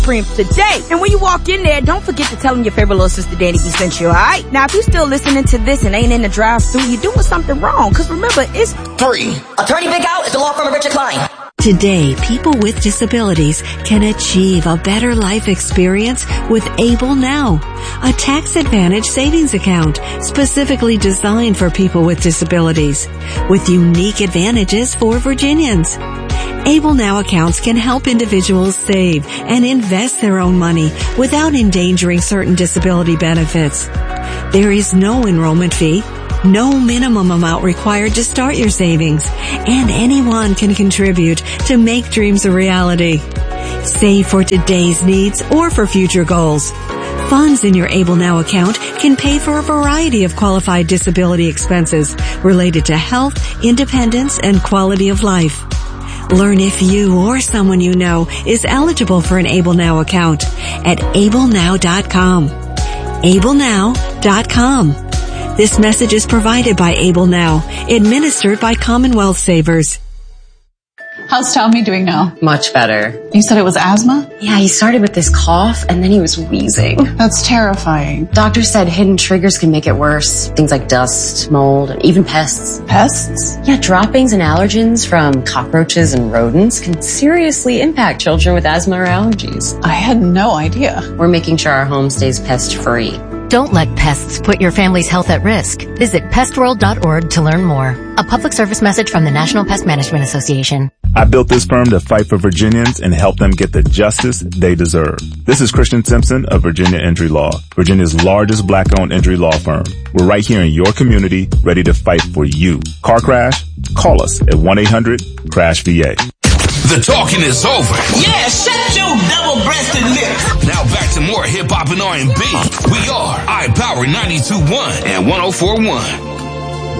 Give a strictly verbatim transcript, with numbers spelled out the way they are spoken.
cream today. And when you walk in there, don't forget to tell them your favorite little sister Danny B sent you, alright? Now, if you still listening to this and ain't in the drive-thru, you're doing something wrong. Cause remember, it's three. Attorney Big Al is the law firm of Richard Klein. Today, people with disabilities can achieve a better life experience with Able Now, a tax-advantaged savings account specifically designed for people with disabilities, with unique advantages for Virginians. Able Now accounts can help individuals save and invest their own money without endangering certain disability benefits. There is no enrollment fee, no minimum amount required to start your savings, and anyone can contribute to make dreams a reality. Save for today's needs or for future goals. Funds in your Able Now account can pay for a variety of qualified disability expenses related to health, independence, and quality of life. Learn if you or someone you know is eligible for an Able Now account at able now dot com. able now dot com. This message is provided by Able Now, administered by Commonwealth Savers. How's Tommy doing now? Much better. You said it was asthma? Yeah, he started with this cough and then he was wheezing. That's terrifying. Doctor said hidden triggers can make it worse. Things like dust, mold, and even pests. Pests? Yeah, droppings and allergens from cockroaches and rodents can seriously impact children with asthma or allergies. I had no idea. We're making sure our home stays pest-free. Don't let pests put your family's health at risk. Visit pest world dot org to learn more. A public service message from the National Pest Management Association. I built this firm to fight for Virginians and help them get the justice they deserve. This is Christian Simpson of Virginia Injury Law, Virginia's largest black-owned injury law firm. We're right here in your community, ready to fight for you. Car crash? Call us at one eight hundred crash V A. The talking is over. Yeah, shut your double-breasted lips. Now back to more hip-hop and R and B. We are iPower ninety-two point one and one oh four point one.